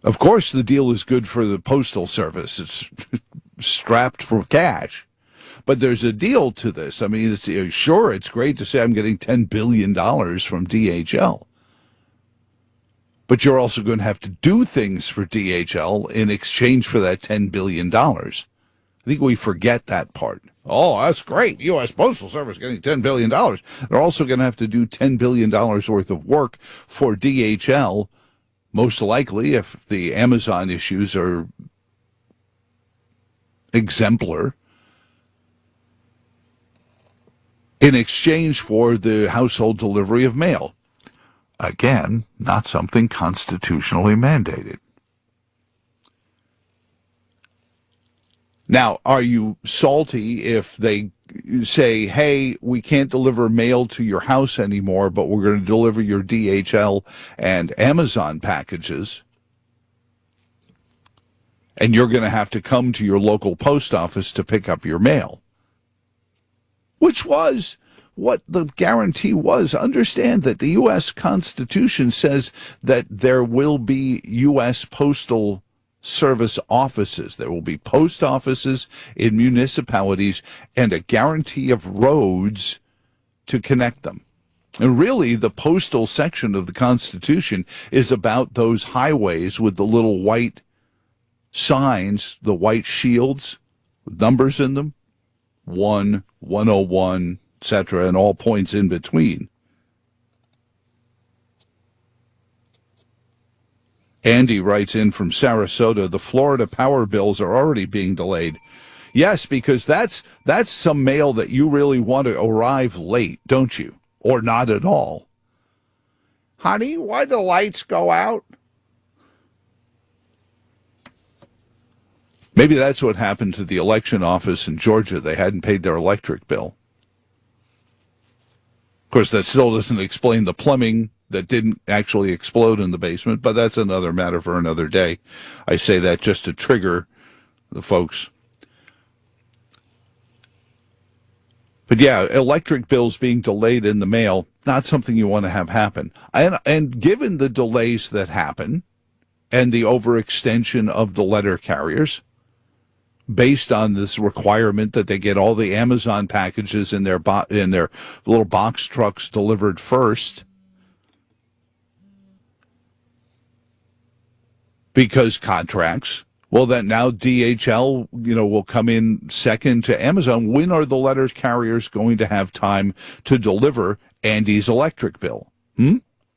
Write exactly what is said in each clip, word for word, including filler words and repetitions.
Of course, the deal is good for the Postal Service. It's strapped for cash. But there's a deal to this. I mean, it's, sure, it's great to say I'm getting ten billion dollars from D H L. But you're also going to have to do things for D H L in exchange for that ten billion dollars. I think we forget that part. Oh, that's great. U S. Postal Service getting ten billion dollars. They're also going to have to do ten billion dollars worth of work for D H L, most likely, if the Amazon issues are exemplar, in exchange for the household delivery of mail. Again, not something constitutionally mandated. Now, are you salty if they say, hey, we can't deliver mail to your house anymore, but we're going to deliver your D H L and Amazon packages, and you're going to have to come to your local post office to pick up your mail? Which was what the guarantee was. Understand that the U S. Constitution says that there will be U S. Postal Service offices. There will be post offices in municipalities and a guarantee of roads to connect them. And really, the postal section of the Constitution is about those highways with the little white signs, the white shields with numbers in them. one, one oh one, et cetera, and all points in between. Andy writes in from Sarasota, the Florida power bills are already being delayed. Yes, because that's that's some mail that you really want to arrive late, don't you? Or not at all. Honey, why'd the lights go out? Maybe that's what happened to the election office in Georgia. They hadn't paid their electric bill. Of course, that still doesn't explain the plumbing that didn't actually explode in the basement, but that's another matter for another day. I say that just to trigger the folks. But yeah, electric bills being delayed in the mail, not something you want to have happen. And, and given the delays that happen and the overextension of the letter carriers, based on this requirement that they get all the Amazon packages in their bo- in their little box trucks delivered first, because contracts, well, then now D H L, you know, will come in second to Amazon. When are the letter carriers going to have time to deliver Andy's electric bill? Hmm?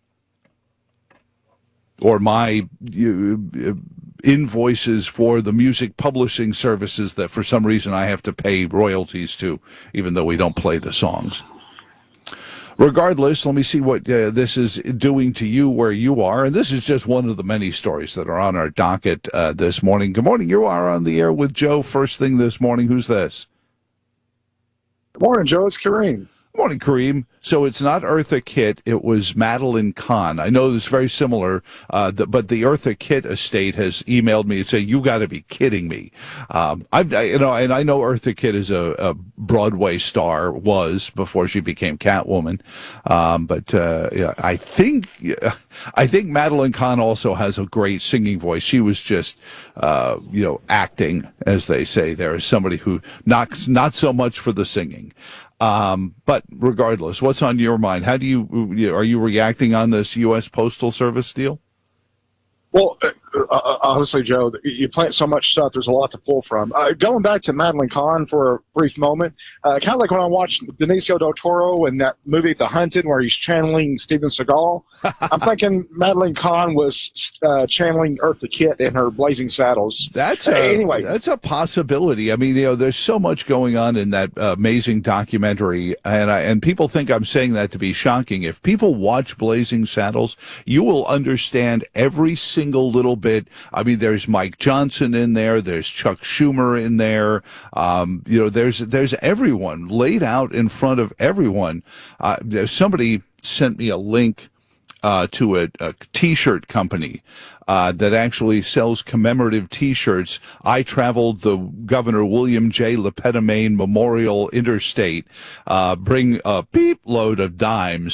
Or my uh, invoices for the music publishing services that for some reason I have to pay royalties to, even though we don't play the songs. Regardless, let me see what uh, this is doing to you where you are. And this is just one of the many stories that are on our docket uh, this morning. Good morning. You are on the air with Joe first thing this morning. Who's this? Good morning, Joe. It's Kareem. Good morning, Kareem. So it's not Eartha Kitt. It was Madeline Kahn. I know it's very similar, uh, the, but the Eartha Kitt estate has emailed me and said, you got to be kidding me. Um, I've, I, you know, and I know Eartha Kitt is a, a Broadway star, was before she became Catwoman. Um, but, uh, yeah, I think, I think Madeline Kahn also has a great singing voice. She was just, uh, you know, acting, as they say. There is somebody who knocks not so much for the singing. Um, but regardless, what's on your mind? How do you, are you reacting on this U S. Postal Service deal? Well, uh, uh, honestly, Joe, you plant so much stuff, there's a lot to pull from. Uh, going back to Madeline Kahn for a brief moment, uh, kind of like when I watched Benicio del Toro in that movie The Hunted where he's channeling Steven Seagal. I'm thinking Madeline Kahn was uh, channeling Eartha Kitt in her Blazing Saddles. That's a, anyway. That's a possibility. I mean, you know, there's so much going on in that uh, amazing documentary, and I, and people think I'm saying that to be shocking. If people watch Blazing Saddles, you will understand every single little bit. I mean, there's Mike Johnson in there. There's Chuck Schumer in there. Um, you know, there's there's everyone laid out in front of everyone. Uh, there's somebody sent me a link uh, to a, a T-shirt company uh, that actually sells commemorative T-shirts. I traveled the Governor William J. Lepetamine Memorial Interstate. Uh, bring a beep load of dimes.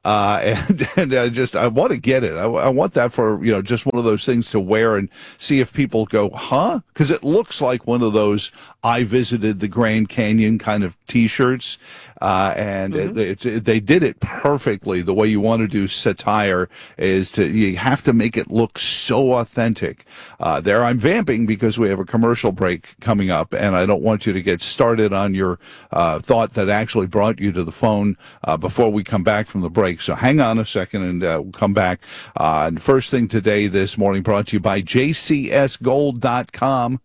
Uh, and, and I just, I want to get it. I, I want that for, you know, just one of those things to wear and see if people go, huh? Because it looks like one of those I visited the Grand Canyon kind of t-shirts. Uh, and mm-hmm. it, it, they did it perfectly. The way you want to do satire is to, you have to make it look so authentic. Uh, there I'm vamping because we have a commercial break coming up, and I don't want you to get started on your, uh, thought that actually brought you to the phone, uh, before we come back from the break. So hang on a second and uh, we'll come back. Uh, and first thing today, this morning, brought to you by J C S gold dot com.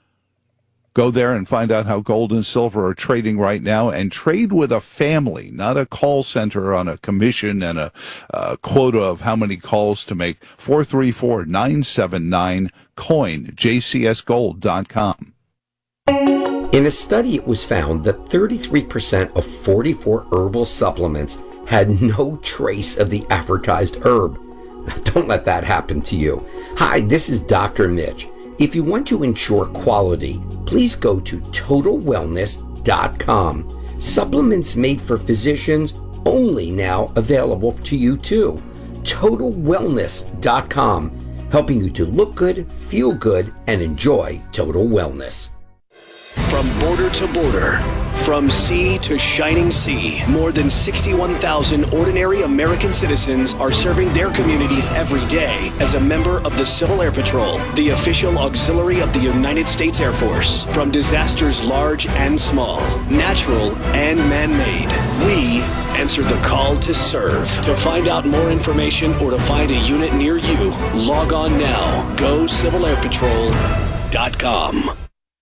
Go there and find out how gold and silver are trading right now, and trade with a family, not a call center on a commission and a uh, quota of how many calls to make. four three four, nine seven nine, coin, J C S gold dot com. In a study, it was found that thirty-three percent of forty-four herbal supplements had no trace of the advertised herb. Now, don't let that happen to you. Hi, this is Doctor Mitch. If you want to ensure quality, please go to total wellness dot com. Supplements made for physicians only now available to you too. total wellness dot com, helping you to look good, feel good, and enjoy total wellness. From border to border, from sea to shining sea, more than sixty-one thousand ordinary American citizens are serving their communities every day as a member of the Civil Air Patrol, the official auxiliary of the United States Air Force. From disasters large and small, natural and man-made, we answer the call to serve. To find out more information or to find a unit near you, log on now. go civil air patrol dot com.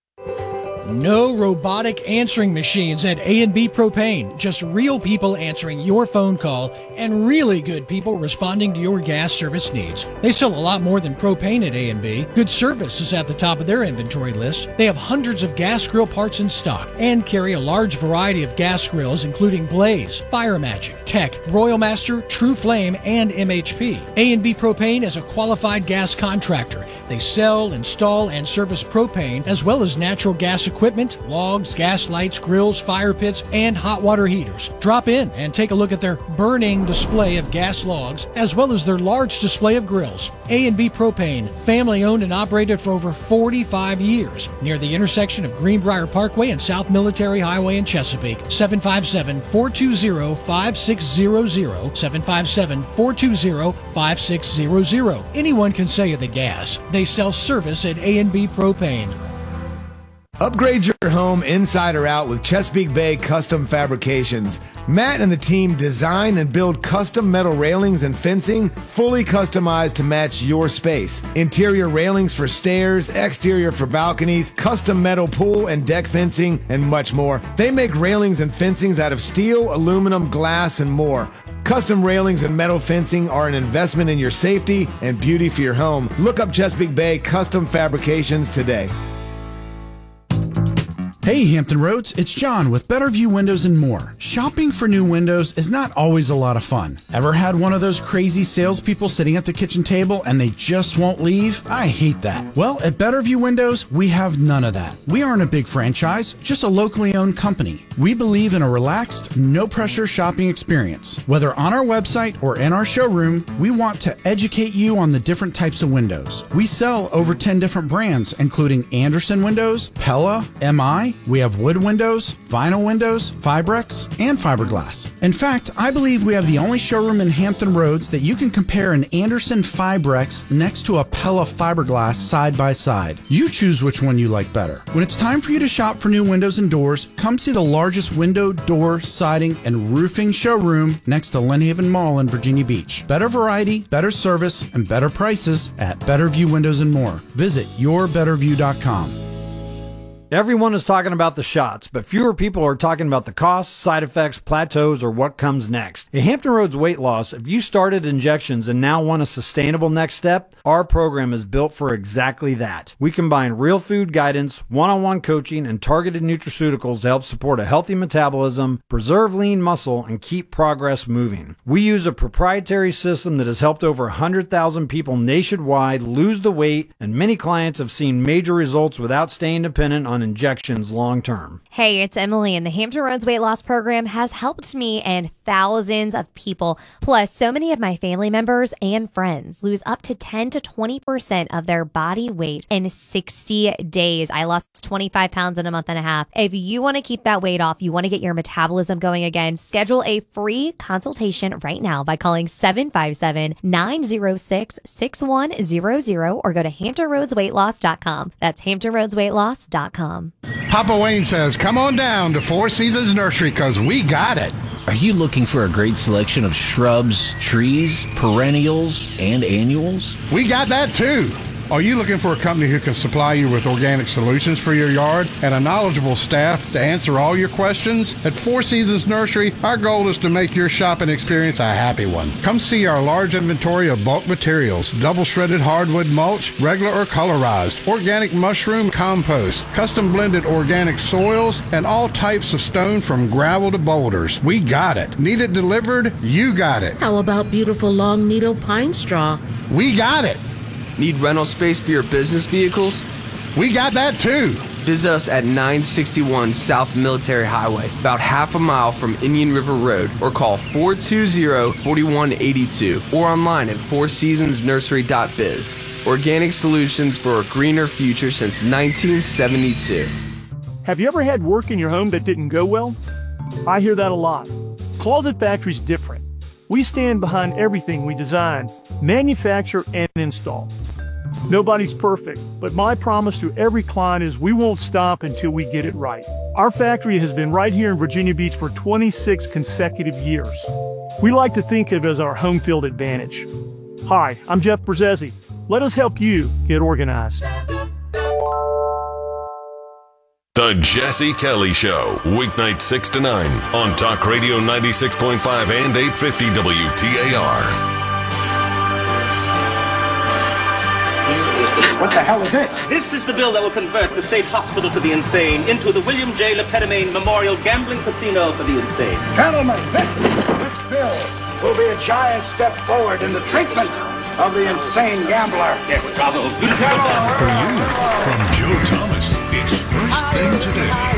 No robotic answering machines at A and B Propane. Just real people answering your phone call and really good people responding to your gas service needs. They sell a lot more than propane at A and B. Good service is at the top of their inventory list. They have hundreds of gas grill parts in stock and carry a large variety of gas grills including Blaze, Fire Magic, Tech, Royal Master, True Flame, and M H P. A and B Propane is a qualified gas contractor. They sell, install, and service propane as well as natural gas equipment. Equipment, logs, gas lights, grills, fire pits, and hot water heaters. Drop in and take a look at their burning display of gas logs as well as their large display of grills. A and B Propane, family owned and operated for over forty-five years, near the intersection of Greenbrier Parkway and South Military Highway in Chesapeake. seven five seven, four two zero, five six zero zero, seven five seven, four two zero, five six zero zero. Anyone can sell you the gas. They sell service at A and B Propane. Upgrade your home inside or out with Chesapeake Bay Custom Fabrications. Matt and the team design and build custom metal railings and fencing, fully customized to match your space. Interior railings for stairs, exterior for balconies, custom metal pool and deck fencing, and much more. They make railings and fencings out of steel, aluminum, glass, and more. Custom railings and metal fencing are an investment in your safety and beauty for your home. Look up Chesapeake Bay Custom Fabrications today. Hey Hampton Roads, it's John with Better View Windows and More. Shopping for new windows is not always a lot of fun. Ever had one of those crazy salespeople sitting at the kitchen table and they just won't leave? I hate that. Well, at Better View Windows, we have none of that. We aren't a big franchise, just a locally owned company. We believe in a relaxed, no pressure shopping experience. Whether on our website or in our showroom, we want to educate you on the different types of windows. We sell over ten different brands, including Andersen Windows, Pella, M I, we have wood windows, vinyl windows, Fibrex, and fiberglass. In fact, I believe we have the only showroom in Hampton Roads that you can compare an Andersen Fibrex next to a Pella fiberglass side by side. You choose which one you like better. When it's time for you to shop for new windows and doors, come see the largest window, door, siding, and roofing showroom next to Lynn Haven Mall in Virginia Beach. Better variety, better service, and better prices at Better View Windows and More. Visit your better view dot com. Everyone is talking about the shots, but fewer people are talking about the costs, side effects, plateaus, or what comes next. At Hampton Roads Weight Loss, if you started injections and now want a sustainable next step, our program is built for exactly that. We combine real food guidance, one-on-one coaching, and targeted nutraceuticals to help support a healthy metabolism, preserve lean muscle, and keep progress moving. We use a proprietary system that has helped over one hundred thousand people nationwide lose the weight, and many clients have seen major results without staying dependent on injections long term. Hey, it's Emily, and the Hampton Roads Weight Loss Program has helped me and thousands of people. Plus, so many of my family members and friends lose up to ten to twenty percent of their body weight in sixty days. I lost twenty-five pounds in a month and a half. If you want to keep that weight off, you want to get your metabolism going again, schedule a free consultation right now by calling seven five seven, nine zero six, six one zero zero or go to hampton roads weight loss dot com. That's hampton roads weight loss dot com. Papa Wayne says, come on down to Four Seasons Nursery because we got it. Are you looking for a great selection of shrubs, trees, perennials, and annuals? We got that too. Are you looking for a company who can supply you with organic solutions for your yard and a knowledgeable staff to answer all your questions? At Four Seasons Nursery, our goal is to make your shopping experience a happy one. Come see our large inventory of bulk materials, double shredded hardwood mulch, regular or colorized, organic mushroom compost, custom blended organic soils, and all types of stone from gravel to boulders. We got it. Need it delivered? You got it. How about beautiful long needle pine straw? We got it. Need rental space for your business vehicles? We got that too. Visit us at nine sixty-one South Military Highway, about half a mile from Indian River Road, or call four two zero, four one eight two or online at four seasons nursery dot biz. Organic solutions for a greener future since nineteen seventy-two. Have you ever had work in your home that didn't go well? I hear that a lot. Closet Factory's different. We stand behind everything we design, manufacture, and install. Nobody's perfect, but my promise to every client is we won't stop until we get it right. Our factory has been right here in Virginia Beach for twenty-six consecutive years. We like to think of it as our home field advantage. Hi, I'm Jeff Brzezzi. Let us help you get organized. The Jesse Kelly Show, weeknight six to nine on Talk Radio ninety-six point five and eight fifty W T A R. What the hell is this? This is the bill that will convert the state hospital for the insane into the William J. LePetamine Memorial Gambling Casino for the insane. Gentlemen, this, this bill will be a giant step forward in the treatment of the insane gambler. Yes, bravo. For you, from Joe Thomas, it's First Thing Today.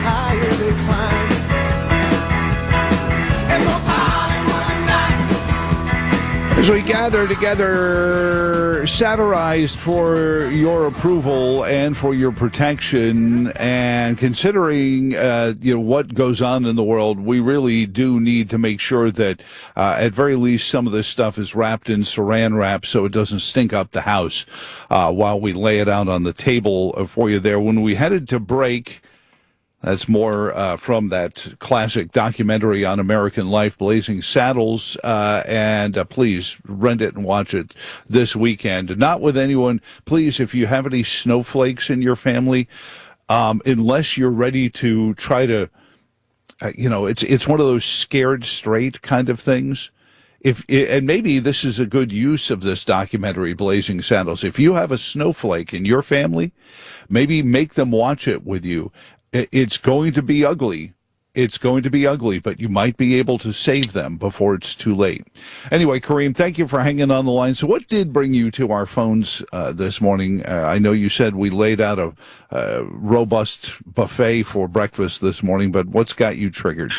As we gather together, satirized for your approval and for your protection, and considering uh, you know what goes on in the world, we really do need to make sure that, uh, at very least, some of this stuff is wrapped in Saran wrap so it doesn't stink up the house uh, while we lay it out on the table for you there. When we headed to break. That's more uh, from that classic documentary on American life, Blazing Saddles, uh, and uh, please rent it and watch it this weekend. Not with anyone. Please, if you have any snowflakes in your family, um, unless you're ready to try to, uh, you know, it's it's one of those scared straight kind of things. If and maybe this is a good use of this documentary, Blazing Saddles. If you have a snowflake in your family, maybe make them watch it with you. It's going to be ugly. It's going to be ugly, but you might be able to save them before it's too late. Anyway, Kareem, thank you for hanging on the line. So what did bring you to our phones uh, this morning? Uh, I know you said we laid out a uh, robust buffet for breakfast this morning, but what's got you triggered?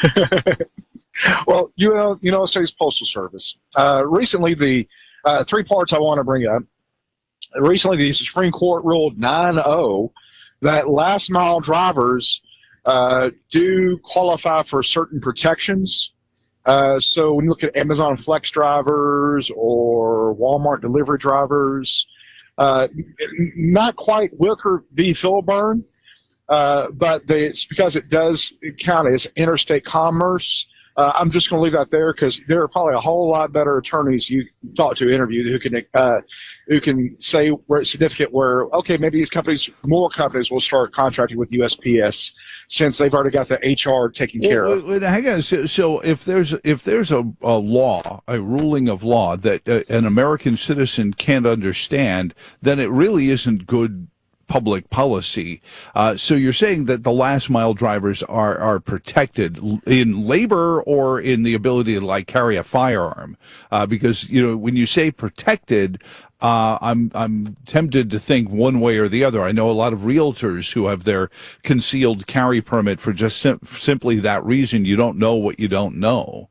Well, you know, United States Postal Service. Uh, recently, the uh, three parts I want to bring up. Recently, the Supreme Court ruled nine oh that last mile drivers uh, do qualify for certain protections. Uh, so when you look at Amazon Flex drivers or Walmart delivery drivers, uh, not quite Wicker v. Filburn, uh, but they, it's because it does count as interstate commerce. Uh, I'm just going to leave that there because there are probably a whole lot better attorneys you talk to interview who can uh, who can say where it's significant. Where okay, maybe these companies, more companies, will start contracting with U S P S since they've already got the H R taken care well, of. Wait, hang on. So, so if there's if there's a, a law, a ruling of law that uh, an American citizen can't understand, then it really isn't good public policy. Uh, so you're saying that the last mile drivers are, are protected in labor or in the ability to like carry a firearm? Uh, because, you know, when you say protected, Uh, I'm I'm tempted to think one way or the other. I know a lot of realtors who have their concealed carry permit for just sim- simply that reason. You don't know what you don't know.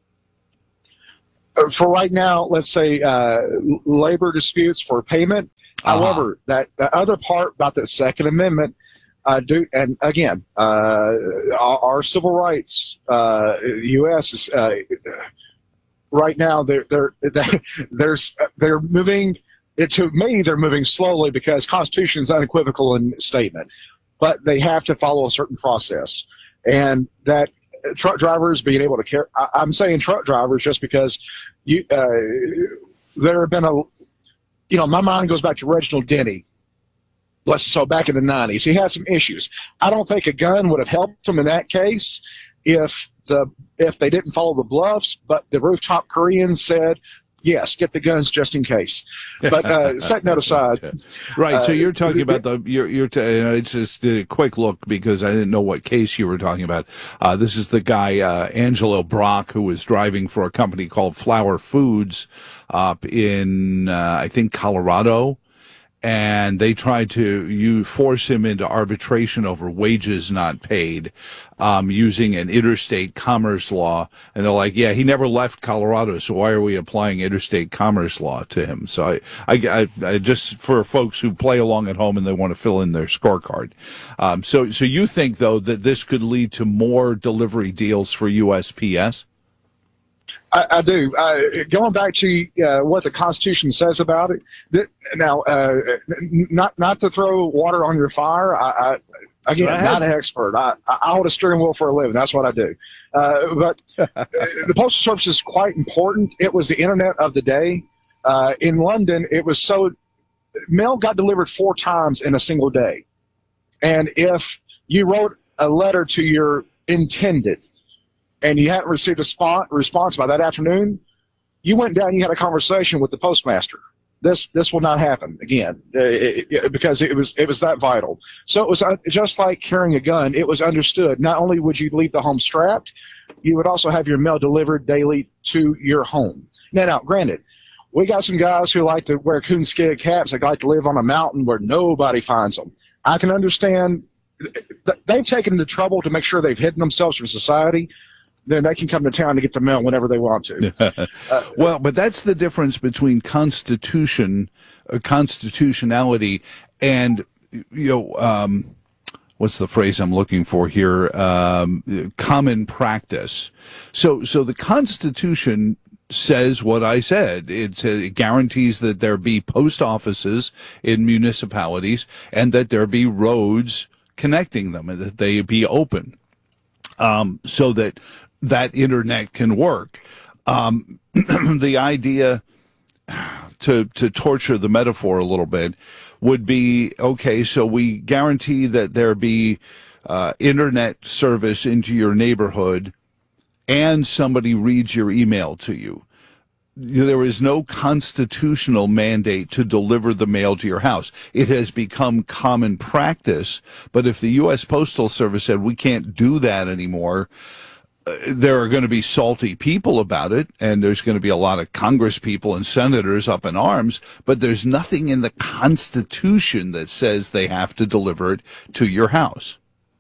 For right now, let's say uh, labor disputes for payment. Uh-huh. However, that the other part about the Second Amendment, uh, do and again, uh, our, our civil rights, uh, U S is uh, right now they're they're there's they're moving. It, to me, they're moving slowly because Constitution is unequivocal in statement, but they have to follow a certain process, and that. Truck drivers being able to carry. I'm saying truck drivers just because you uh, there have been a, you know, my mind goes back to Reginald Denny. Let's so back in the nineties, he had some issues. I don't think a gun would have helped him in that case if the if they didn't follow the bluffs. But the rooftop Koreans said, yes, get the guns just in case. But uh, set that aside. Right. So uh, you're talking about the you're you're. T- you know, it's just a quick look because I didn't know what case you were talking about. Uh, this is the guy uh, Angelo Brock, who was driving for a company called Flower Foods up in uh, I think Colorado. And they tried to you force him into arbitration over wages not paid, um, using an interstate commerce law. And they're like, yeah, he never left Colorado, so why are we applying interstate commerce law to him? So I, I, I, I just for folks who play along at home and they want to fill in their scorecard. Um, so, so you think though that this could lead to more delivery deals for U S P S? I, I do. Uh, going back to uh, what the Constitution says about it. Th- now, uh, n- not not to throw water on your fire. I, I again, not an expert. I, I hold a steering wheel for a living. That's what I do. Uh, but the Postal Service is quite important. It was the internet of the day. Uh, in London, it was so mail got delivered four times in a single day, and if you wrote a letter to your intended and you hadn't received a spot, response by that afternoon, you went down and you had a conversation with the postmaster. This this will not happen again uh, it, it, because it was it was that vital. So it was uh, just like carrying a gun. It was understood. Not only would you leave the home strapped, you would also have your mail delivered daily to your home. Now, now, granted, we got some guys who like to wear coonskin caps. They like to live on a mountain where nobody finds them. I can understand. They've taken the trouble to make sure they've hidden themselves from society. Then they can come to town to get the mail whenever they want to. uh, well, but that's the difference between constitution, uh, constitutionality, and you know, um, what's the phrase I'm looking for here? Um, common practice. So, so the Constitution says what I said. It, it guarantees that there be post offices in municipalities and that there be roads connecting them and that they be open, um, so that that internet can work. Um, the idea, to to torture the metaphor a little bit, would be, okay, so we guarantee that there be uh, internet service into your neighborhood and somebody reads your email to you. There is no constitutional mandate to deliver the mail to your house. It has become common practice, but if the U S Postal Service said we can't do that anymore, uh, there are going to be salty people about it, and there's going to be a lot of Congress people and senators up in arms, but there's nothing in the Constitution that says they have to deliver it to your house.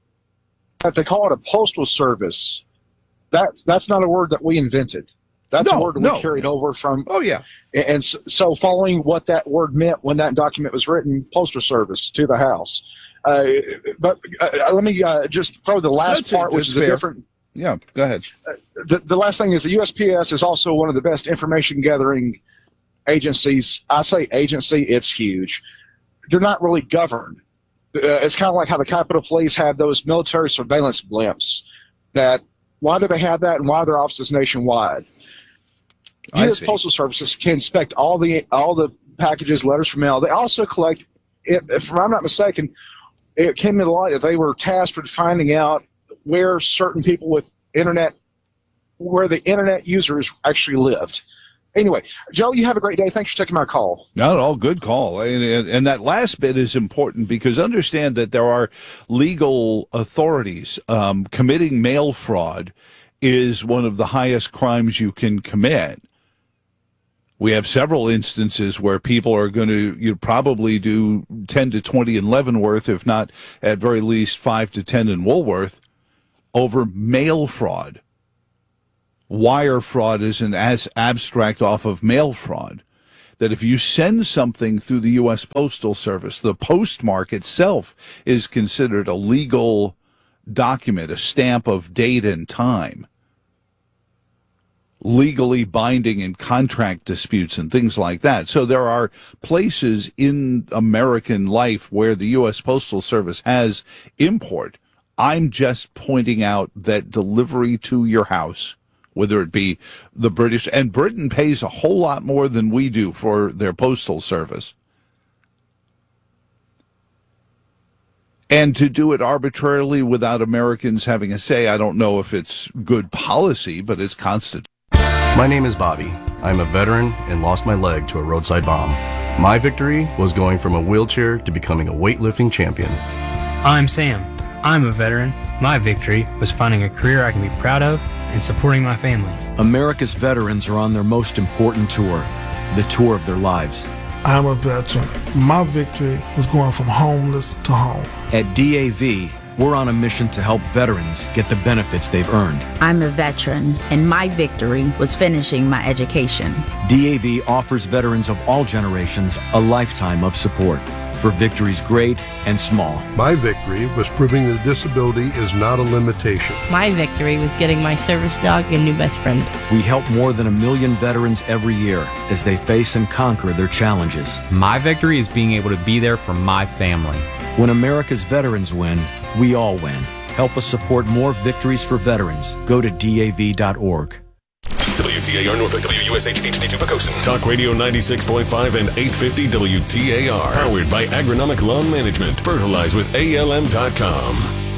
If they call it a postal service, that, that's not a word that we invented. That's no, a word that no. we carried over from. Oh, yeah. And so following what that word meant when that document was written, postal service to the house. Uh, but uh, let me uh, just throw the last That's part, it. which That's is fair. a different. Yeah, go ahead. Uh, the, the last thing is the U S P S is also one of the best information gathering agencies. I say agency, it's huge. They're not really governed. Uh, it's kind of like how the Capitol Police have those military surveillance blimps. That why do they have that, and why are their offices nationwide? U S Postal Services can inspect all the all the packages, letters from mail. They also collect, if, if I'm not mistaken, it came to light that they were tasked with finding out where certain people with internet, where the internet users actually lived. Anyway, Joe, you have a great day. Thanks for taking my call. Not at all. Good call. And, and, and that last bit is important because understand that there are legal authorities. Um, committing mail fraud is one of the highest crimes you can commit. We have several instances where people are going to you know, probably do ten to twenty in Leavenworth, if not at very least five to ten in Woolworth, over mail fraud. Wire fraud is an as abstract off of mail fraud. That if you send something through the U S Postal Service, the postmark itself is considered a legal document, a stamp of date and time, legally binding in contract disputes and things like that. So there are places in American life where the U S Postal Service has import. I'm just pointing out that delivery to your house, whether it be the British, and Britain pays a whole lot more than we do for their postal service. And to do it arbitrarily without Americans having a say, I don't know if it's good policy, but it's constant. My name is Bobby. I'm a veteran and lost my leg to a roadside bomb. My victory was going from a wheelchair to becoming a weightlifting champion. I'm Sam. I'm a veteran. My victory was finding a career I can be proud of and supporting my family. America's veterans are on their most important tour, the tour of their lives. I'm a veteran. My victory was going from homeless to home. At D A V, we're on a mission to help veterans get the benefits they've earned. I'm a veteran, and my victory was finishing my education. D A V offers veterans of all generations a lifetime of support for victories great and small. My victory was proving that disability is not a limitation. My victory was getting my service dog a new best friend. We help more than a million veterans every year as they face and conquer their challenges. My victory is being able to be there for my family. When America's veterans win, we all win. Help us support more victories for veterans. Go to D A V dot org. W T A R Norfolk, W U S H H D two Pocosin. Talk Radio ninety-six point five and eight fifty W T A R. Powered by Agronomic Lawn Management. Fertilize with A L M dot com.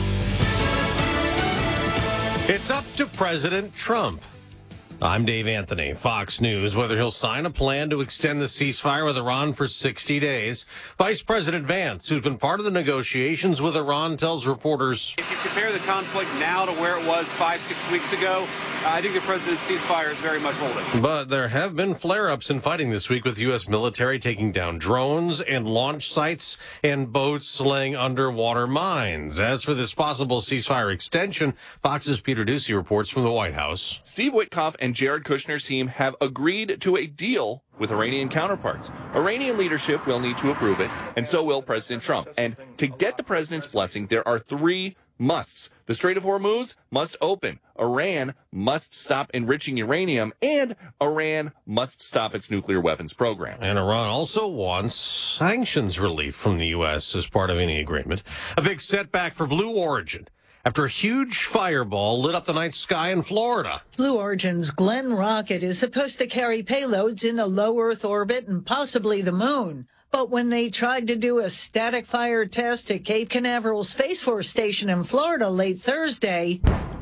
It's up to President Trump. I'm Dave Anthony, Fox News. Whether he'll sign a plan to extend the ceasefire with Iran for sixty days. Vice President Vance, who's been part of the negotiations with Iran, tells reporters. If you compare the conflict now to where it was five, six weeks ago, I think the president's ceasefire is very much holding. But there have been flare-ups in fighting this week with U S military taking down drones and launch sites and boats laying underwater mines. As for this possible ceasefire extension, Fox's Peter Ducey reports from the White House. Steve Witkoff and Jared Kushner's team have agreed to a deal with Iranian counterparts. Iranian leadership will need to approve it, and so will President Trump. And to get the president's blessing, there are three musts. The Strait of Hormuz must open. Iran must stop enriching uranium, and Iran must stop its nuclear weapons program. And Iran also wants sanctions relief from the U S as part of any agreement. A big setback for Blue Origin after a huge fireball lit up the night sky in Florida. Blue Origin's Glenn rocket is supposed to carry payloads in a low Earth orbit and possibly the moon. But when they tried to do a static fire test at Cape Canaveral Space Force Station in Florida late Thursday,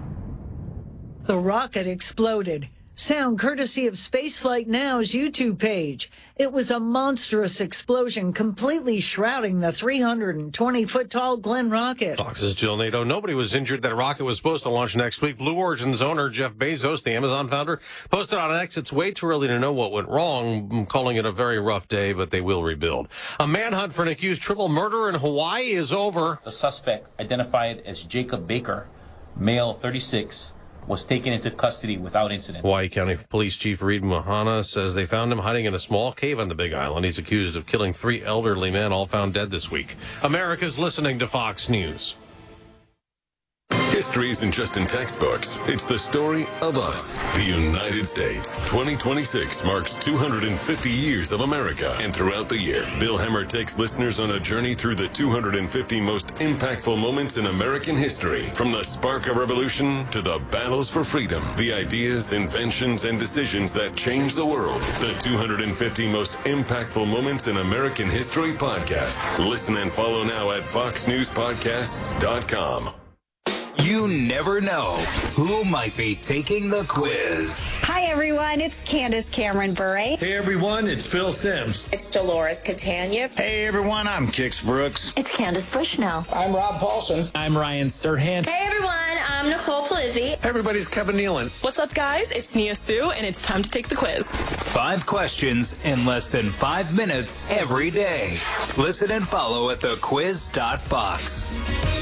the rocket exploded. Sound courtesy of Spaceflight Now's YouTube page. It was a monstrous explosion, completely shrouding the three hundred twenty foot tall Glenn rocket. Fox's Jill Nato. Nobody was injured. That rocket was supposed to launch next week. Blue Origin's owner, Jeff Bezos, the Amazon founder, posted on X, it's way too early to know what went wrong, calling it a very rough day, but they will rebuild. A manhunt for an accused triple murder in Hawaii is over. The suspect, identified as Jacob Baker, male, thirty-six, was taken into custody without incident. Hawaii County Police Chief Reed Mahana says they found him hiding in a small cave on the Big Island. He's accused of killing three elderly men, all found dead this week. America's listening to Fox News. History isn't just in textbooks. It's the story of us, the United States. twenty twenty-six marks two hundred fifty years of America. And throughout the year, Bill Hemmer takes listeners on a journey through the two hundred fifty most impactful moments in American history. From the spark of revolution to the battles for freedom, the ideas, inventions, and decisions that changed the world. The two hundred fifty most impactful moments in American history podcast. Listen and follow now at fox news podcasts dot com. You never know who might be taking the quiz. Hi, everyone. It's Candace Cameron Bure. Hey, everyone. It's Phil Sims. It's Dolores Catania. Hey, everyone. I'm Kix Brooks. It's Candace Bushnell. I'm Rob Paulson. I'm Ryan Serhant. Hey, everyone. I'm Nicole Polizzi. Hey, everybody's Kevin Nealon. What's up, guys? It's Nia Sue, and it's time to take the quiz. Five questions in less than five minutes every day. Listen and follow at the quiz dot fox.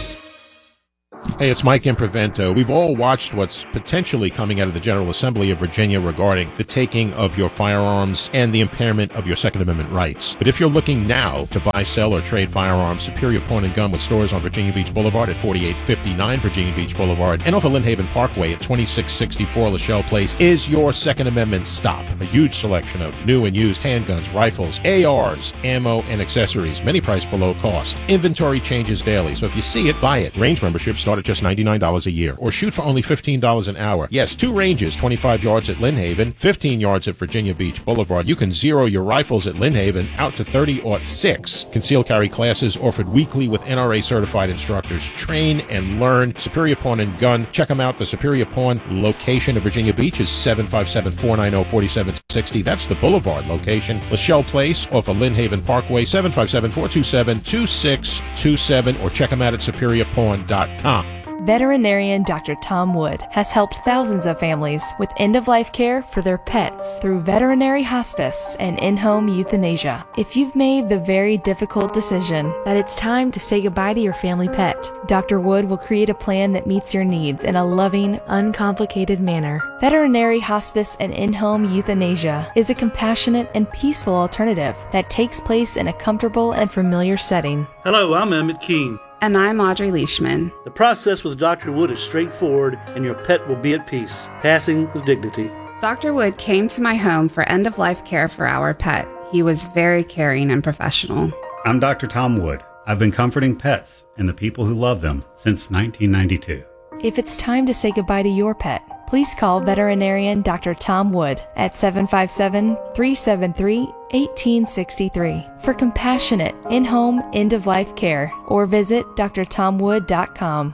Hey, it's Mike Improvento. We've all watched what's potentially coming out of the General Assembly of Virginia regarding the taking of your firearms and the impairment of your Second Amendment rights. But if you're looking now to buy, sell, or trade firearms, Superior Pawn and Gun with stores on Virginia Beach Boulevard at forty-eight fifty-nine Virginia Beach Boulevard and off of Lynn Haven Parkway at twenty-six sixty-four Lachelle Place is your Second Amendment stop. A huge selection of new and used handguns, rifles, A Rs, ammo, and accessories, many priced below cost. Inventory changes daily, so if you see it, buy it. Range memberships start at just ninety-nine dollars a year, or shoot for only fifteen dollars an hour. Yes, two ranges, twenty-five yards at Lynn Haven, fifteen yards at Virginia Beach Boulevard. You can zero your rifles at Lynn Haven out to thirty or six. Concealed carry classes offered weekly with N R A certified instructors. Train and learn. Superior Pawn and Gun. Check them out. The Superior Pawn location of Virginia Beach is seven five seven, four nine zero, four seven six zero. That's the Boulevard location. Lachelle Place off of Lynn Haven Parkway, seven five seven, four two seven, two six two seven, or check them out at superior pawn dot com. Veterinarian Doctor Tom Wood has helped thousands of families with end-of-life care for their pets through veterinary hospice and in-home euthanasia. If you've made the very difficult decision that it's time to say goodbye to your family pet, Doctor Wood will create a plan that meets your needs in a loving, uncomplicated manner. Veterinary hospice and in-home euthanasia is a compassionate and peaceful alternative that takes place in a comfortable and familiar setting. Hello, I'm Emmett Keene. And I'm Audrey Leishman. The process with Doctor Wood is straightforward, and your pet will be at peace, passing with dignity. Doctor Wood came to my home for end-of-life care for our pet. He was very caring and professional. I'm Doctor Tom Wood. I've been comforting pets and the people who love them since nineteen ninety-two. If it's time to say goodbye to your pet, please call veterinarian Doctor Tom Wood at seven five seven, three seven three, one eight six three for compassionate in-home end-of-life care, or visit d r tom wood dot com.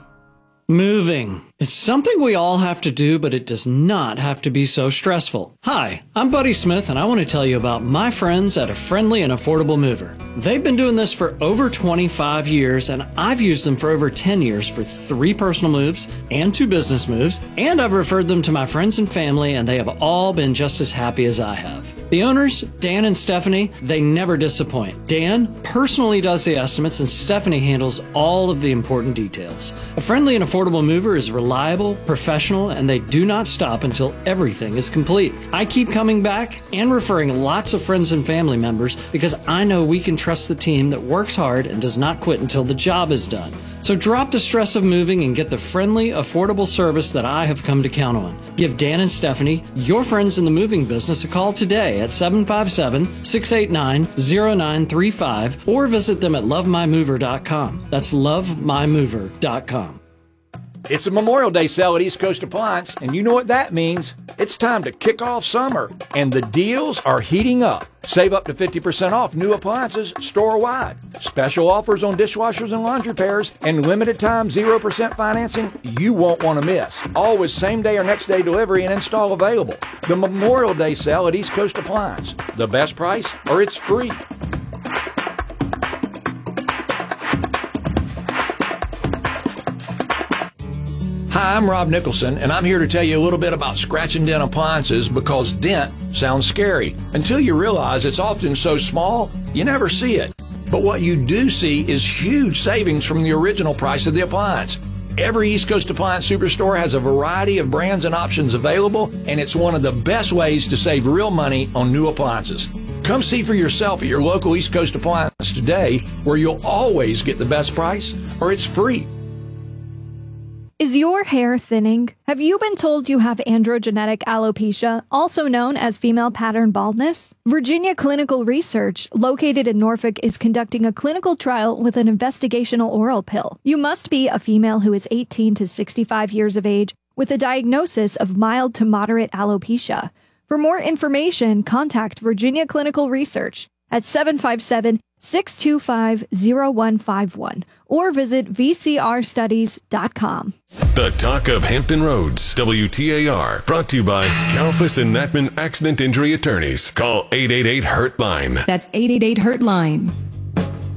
Moving. It's something we all have to do, but it does not have to be so stressful. Hi, I'm Buddy Smith, and I want to tell you about my friends at A Friendly and Affordable Mover. They've been doing this for over twenty-five years, and I've used them for over ten years for three personal moves and two business moves, and I've referred them to my friends and family, and they have all been just as happy as I have. The owners, Dan and Stephanie, they never disappoint. Dan personally does the estimates, and Stephanie handles all of the important details. A Friendly and Affordable Mover is reliable, professional, and they do not stop until everything is complete. I keep coming back and referring lots of friends and family members because I know we can trust the team that works hard and does not quit until the job is done. So drop the stress of moving and get the friendly, affordable service that I have come to count on. Give Dan and Stephanie, your friends in the moving business, a call today at seven five seven, six eight nine, zero nine three five or visit them at love my mover dot com. That's love my mover dot com. It's a Memorial Day sale at East Coast Appliance, and you know what that means. It's time to kick off summer, and the deals are heating up. Save up to fifty percent off new appliances store-wide. Special offers on dishwashers and laundry pairs, and limited time zero percent financing you won't want to miss. Always same-day or next-day delivery and install available. The Memorial Day sale at East Coast Appliance. The best price, or it's free. Hi, I'm Rob Nicholson, and I'm here to tell you a little bit about scratch and dent appliances because dent sounds scary until you realize it's often so small you never see it. But what you do see is huge savings from the original price of the appliance. Every East Coast Appliance Superstore has a variety of brands and options available, and it's one of the best ways to save real money on new appliances. Come see for yourself at your local East Coast Appliance today, where you'll always get the best price, or it's free. Is your hair thinning? Have you been told you have androgenetic alopecia, also known as female pattern baldness? Virginia Clinical Research, located in Norfolk, is conducting a clinical trial with an investigational oral pill. You must be a female who is eighteen to sixty-five years of age with a diagnosis of mild to moderate alopecia. For more information, contact Virginia Clinical Research at seven five seven, six two five, zero one five one or visit v c r studies dot com. The Talk of Hampton Roads, W T A R, brought to you by Kalfas and Natman Accident Injury Attorneys. Call eight eight eight, hurt line. That's eight eight eight, hurt line.